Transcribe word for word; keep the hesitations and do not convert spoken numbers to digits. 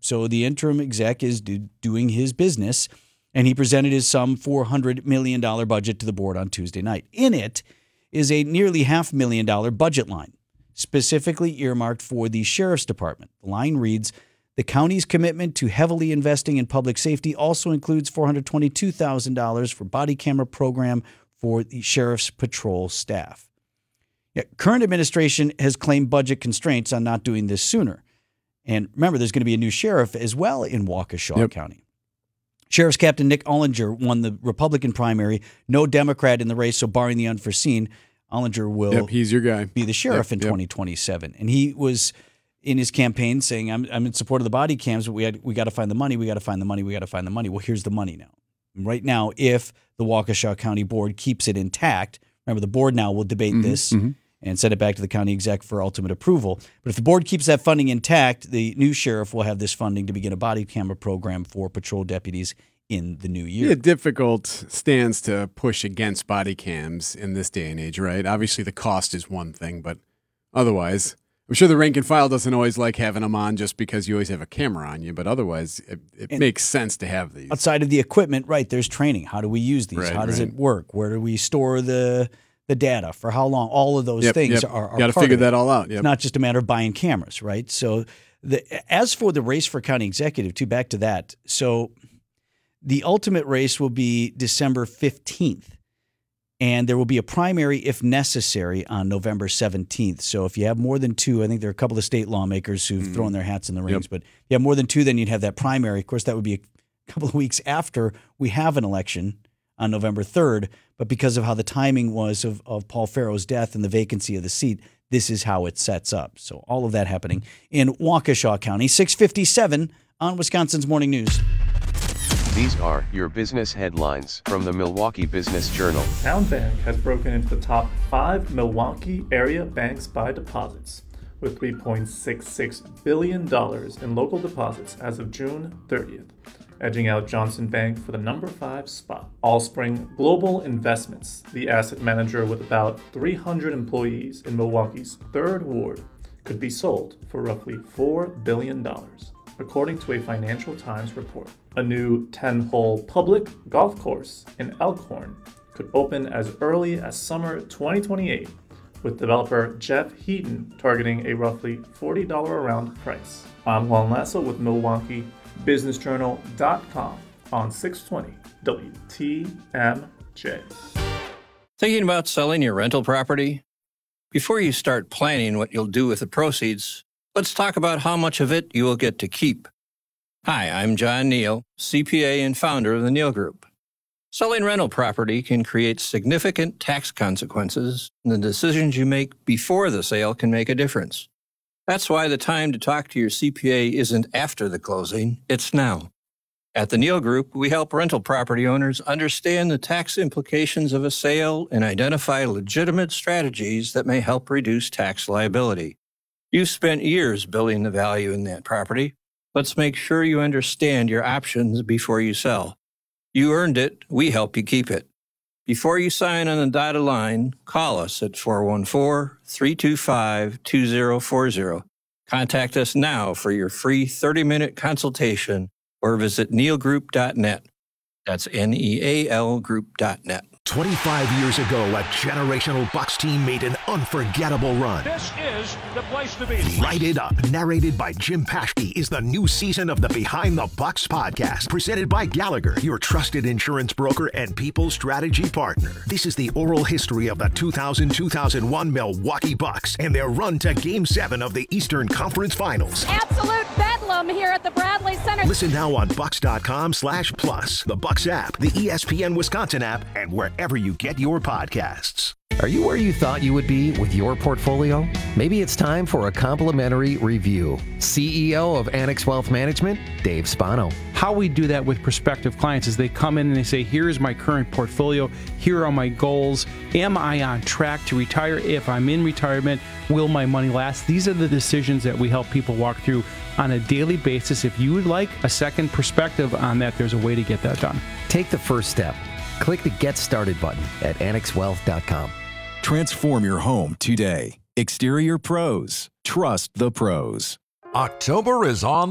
So the interim exec is do, doing his business, and he presented his some four hundred million dollars budget to the board on Tuesday night. In it is a nearly half million dollar budget line, specifically earmarked for the sheriff's department. The line reads, the county's commitment to heavily investing in public safety also includes four hundred twenty-two thousand dollars for body camera program for the sheriff's patrol staff. Yeah, current administration has claimed budget constraints on not doing this sooner. And remember, there's going to be a new sheriff as well in Waukesha yep. County. Sheriff's Captain Nick Ollinger won the Republican primary. No Democrat in the race, so barring the unforeseen, Ollinger will yep, he's your guy. be the sheriff yep, in twenty twenty-seven. Yep. And he was in his campaign saying, I'm, I'm in support of the body cams, but we had, we got to find the money, we got to find the money, we got to find the money. Well, here's the money now. Right now, if the Waukesha County Board keeps it intact, remember the board now will debate mm-hmm, this mm-hmm. and send it back to the county exec for ultimate approval. But if the board keeps that funding intact, the new sheriff will have this funding to begin a body camera program for patrol deputies in the new year. Yeah, difficult stance to push against body cams in this day and age, right? Obviously, the cost is one thing, but otherwise, I'm sure the rank and file doesn't always like having them on just because you always have a camera on you, but otherwise, it, it makes sense to have these. Outside of the equipment, right, there's training. How do we use these? Right, How does right. it work? Where do we store the the data? For how long? All of those yep, things yep. are, are Got to figure that all out. Yep. It's not just a matter of buying cameras, right? So the, as for the race for county executive, too, back to that. So the ultimate race will be December fifteenth. And there will be a primary, if necessary, on November seventeenth. So if you have more than two, I think there are a couple of state lawmakers who've mm. thrown their hats in the rings. Yep. But if you have more than two, then you'd have that primary. Of course, that would be a couple of weeks after we have an election on November third. But because of how the timing was of, of Paul Farrow's death and the vacancy of the seat, this is how it sets up. So all of that happening in Waukesha County. six fifty-seven on Wisconsin's Morning News. These are your business headlines from the Milwaukee Business Journal. Town Bank has broken into the top five Milwaukee area banks by deposits, with three point six six billion dollars in local deposits as of June thirtieth, edging out Johnson Bank for the number five spot. Allspring Global Investments, the asset manager with about three hundred employees in Milwaukee's third ward, could be sold for roughly four billion dollars. According to a Financial Times report. A new ten-hole public golf course in Elkhorn could open as early as summer twenty twenty-eight, with developer Jeff Heaton targeting a roughly forty dollars a round price. I'm Juan Lasso with Milwaukee Business Journal dot com on six twenty W T M J. Thinking about selling your rental property? Before you start planning what you'll do with the proceeds, let's talk about how much of it you will get to keep. Hi, I'm John Neal, C P A and founder of the Neal Group. Selling rental property can create significant tax consequences, and the decisions you make before the sale can make a difference. That's why the time to talk to your C P A isn't after the closing, it's now. At the Neal Group, we help rental property owners understand the tax implications of a sale and identify legitimate strategies that may help reduce tax liability. You've spent years building the value in that property. Let's make sure you understand your options before you sell. You earned it, we help you keep it. Before you sign on the dotted line, call us at four one four, three two five, two zero four zero. Contact us now for your free thirty-minute consultation or visit neal group dot net. That's N E A L group dot net. twenty-five years ago, a generational Bucs team made an unforgettable run. This is the place to be. Light It Up, narrated by Jim Paschke, is the new season of the Behind the Bucs podcast, presented by Gallagher, your trusted insurance broker and people strategy partner. This is the oral history of the two thousand two thousand one Milwaukee Bucks and their run to Game seven of the Eastern Conference Finals. Absolute bedlam here at the Bradley Center. Listen now on Bucks dot com slash plus, the Bucks app, the E S P N Wisconsin app, and wherever you get your podcasts. Are you where you thought you would be with your portfolio? Maybe it's time for a complimentary review. C E O of Annex Wealth Management, Dave Spano. How we do that with prospective clients is they come in and they say, here's my current portfolio, here are my goals. Am I on track to retire? If I'm in retirement, will my money last? These are the decisions that we help people walk through on a daily basis. If you would like a second perspective on that, there's a way to get that done. Take the first step. Click the Get Started button at annex wealth dot com. Transform your home today. Exterior Pros. Trust the pros. October is on